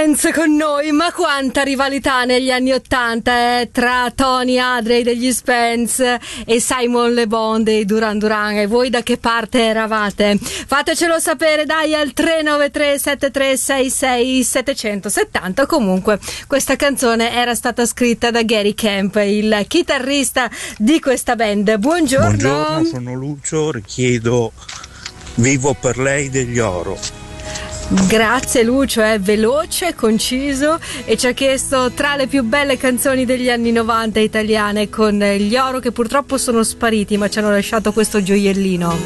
Spence con noi, ma quanta rivalità negli anni '80 tra Tony Hadley degli Spence e Simon Le Bon dei Duran Duran. E voi da che parte eravate? Fatecelo sapere, dai, al 393 7366 770. Comunque questa canzone era stata scritta da Gary Kemp, il chitarrista di questa band. Buongiorno. Buongiorno, sono Lucio, richiedo Vivo per lei degli Oro. Grazie Lucio, è veloce, conciso e ci ha chiesto tra le più belle canzoni degli anni '90 italiane, con gli Oro che purtroppo sono spariti ma ci hanno lasciato questo gioiellino.